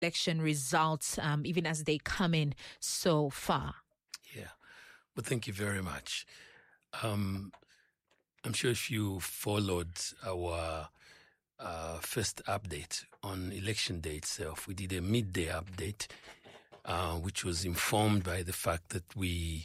election results, even as they come in so far? Yeah, well, thank you very much. I'm sure if you followed our first update on election day itself, we did a midday update, which was informed by the fact that we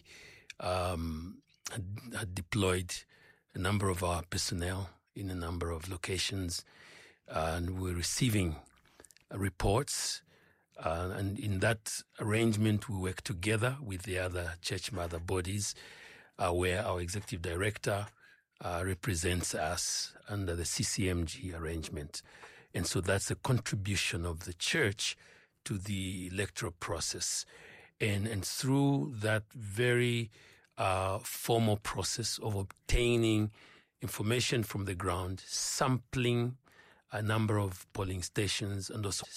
had deployed a number of our personnel in a number of locations, and we're receiving reports. And in that arrangement, we work together with the other church mother bodies, where our executive director represents us under the CCMG arrangement. And so that's a contribution of the church to the electoral process. And through that very formal process of obtaining information from the ground, sampling a number of polling stations, and also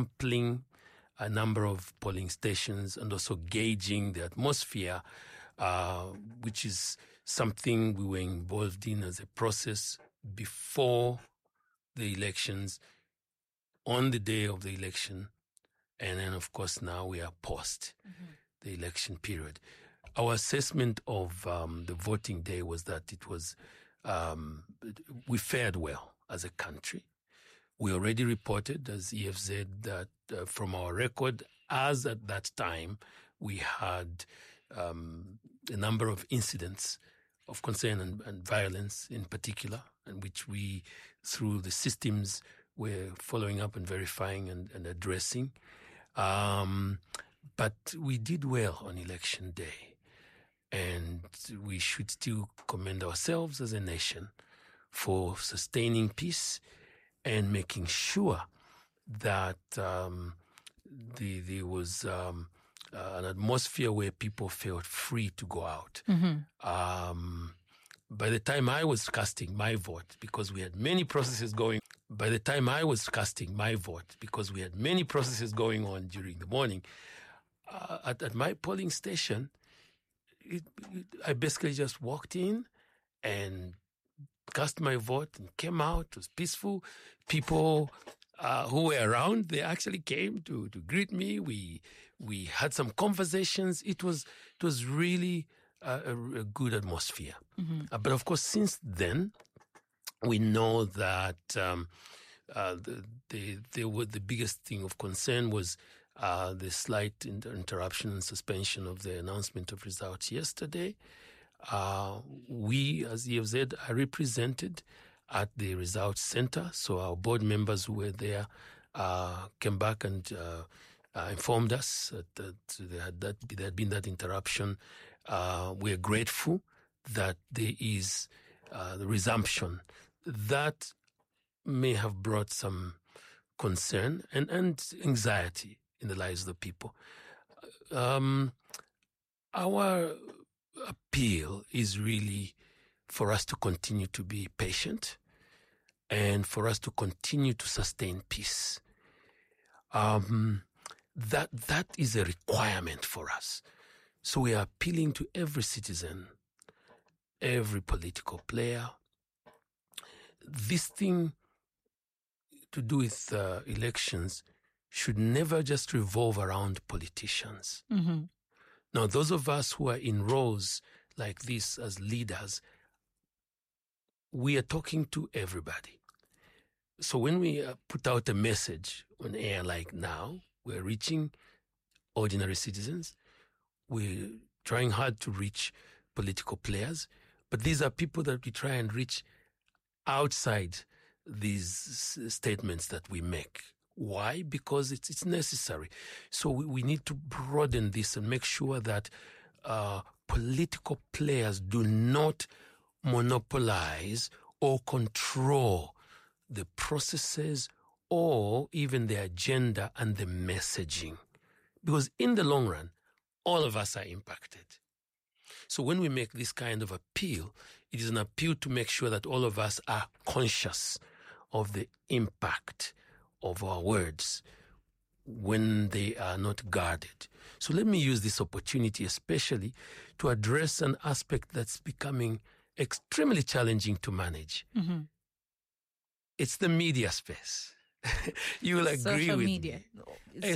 gauging the atmosphere, which is something we were involved in as a process before the elections, on the day of the election, and then, of course, now we are post the election period. Our assessment of the voting day was that it was we fared well as a country. We already reported, as EFZ, that from our record, as at that time, we had a number of incidents of concern and violence in particular, and which we, through the systems, were following up and verifying and addressing. But we did well on election day, and we should still commend ourselves as a nation for sustaining peace and making sure that there was an atmosphere where people felt free to go out. By the time I was casting my vote, because we had many processes going on during the morning, at my polling station, I basically just walked in and cast my vote and came out. It was peaceful. People who were around, they actually came to greet me. We had some conversations. It was really a good atmosphere. But of course, since then, we know that the biggest thing of concern was the slight interruption and suspension of the announcement of results yesterday. We, as EFZ, are represented at the results center. So our board members who were there came back and informed us that there had been that interruption. We're grateful that there is the resumption. That may have brought some concern and anxiety in the lives of the people. Our appeal is really for us to continue to be patient and for us to continue to sustain peace. That is a requirement for us. So we are appealing to every citizen, every political player. This thing to do with elections should never just revolve around politicians. Now, those of us who are in roles like this as leaders, we are talking to everybody. So when we put out a message on air like now, we're reaching ordinary citizens. We're trying hard to reach political players, but these are people that we try and reach outside these statements that we make. Why? Because it's necessary. So we need to broaden this and make sure that political players do not monopolize or control the processes or even the agenda and the messaging. Because in the long run, all of us are impacted. So when we make this kind of appeal, it is an appeal to make sure that all of us are conscious of the impact of our words when they are not guarded. So let me use this opportunity especially to address an aspect that's becoming extremely challenging to manage. It's the media space. You will agree Social with media. me.